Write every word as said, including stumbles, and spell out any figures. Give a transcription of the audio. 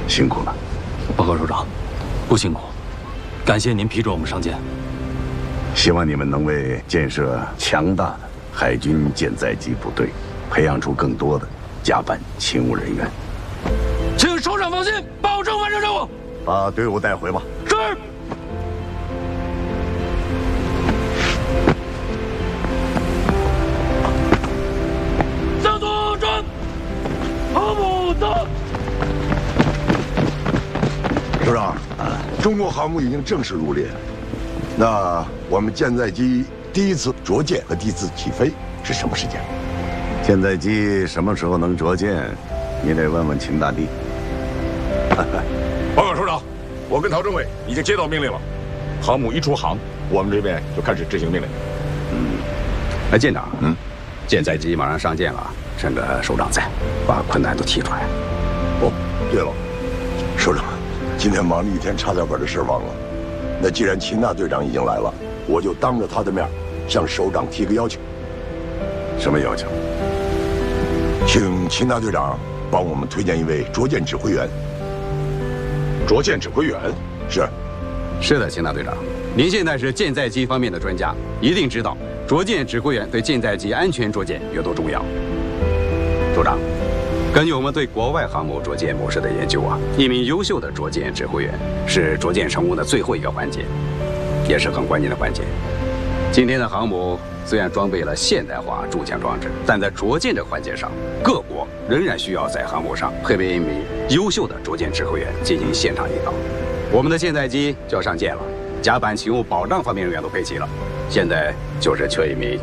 辛苦了。 报告首长，不辛苦，感谢您批准我们上舰。 希望你们能为建设强大的海军舰载机部队，培养出更多的甲板勤务人员。 请首长放心，保证完成任务。 把队伍带回吧。 是。向左转，航母到。 首长，啊，中国航母已经正式入列。那我们舰载机第一次着舰和第一次起飞是什么时间？ 舰载机什么时候能着舰，你得问问秦大帝。 报告首长，我跟陶政委已经接到命令了，航母一出航，我们这边就开始执行命令。 嗯，哎，舰长，嗯，舰载机马上上舰了，趁着首长在，把困难都提出来。 哦，对了，首长，今天忙了一天，差点把这事忘了。那既然秦大队长已经来了，我就当着他的面向首长提个要求。 什么要求？ 请秦大队长帮我们推荐一位着舰指挥员。 着舰指挥员？ 是。 是的，秦大队长，您现在是舰载机方面的专家，一定知道着舰指挥员对舰载机安全着舰有多重要。首长，根据我们对国外航母着舰模式的研究啊，一名优秀的着舰指挥员是着舰成功的最后一个环节，也是很关键的环节。今天的航母虽然装备了现代化助桨装置，但在着舰这环节上，各国仍然需要在航母上配备一名优秀的着舰指挥员进行现场引导。我们的舰载机就要上舰了，甲板勤务保障方面人员都配齐了，现在就是缺一名